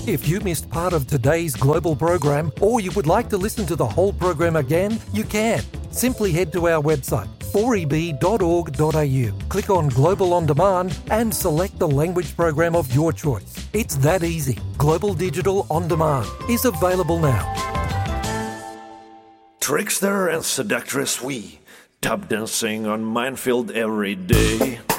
If you missed part of today's Global program, or you would like to listen to the whole program again, you can. Simply head to our website, 4eb.org.au. Click on Global On Demand and select the language program of your choice. It's that easy. Global Digital On Demand is available now. Trickster and seductress we, tap dancing on minefield every day.